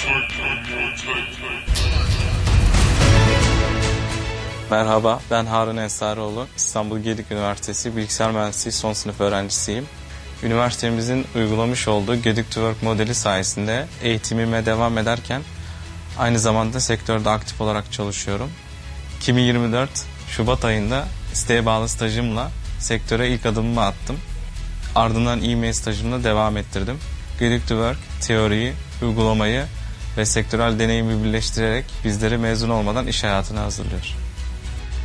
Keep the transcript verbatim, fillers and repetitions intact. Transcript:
Merhaba, ben Harun Ensarioğlu. İstanbul Gedik Üniversitesi Bilgisayar Mühendisliği son sınıf öğrencisiyim. Üniversitemizin uygulamış olduğu Gedik to Work modeli sayesinde eğitimime devam ederken aynı zamanda sektörde aktif olarak çalışıyorum. iki bin yirmi dört Şubat ayında isteğe bağlı stajımla sektöre ilk adımımı attım. Ardından e-mail stajımla devam ettirdim. Gedik to Work, teoriyi, uygulamayı ve sektörel deneyimi birleştirerek bizleri mezun olmadan iş hayatına hazırlıyor.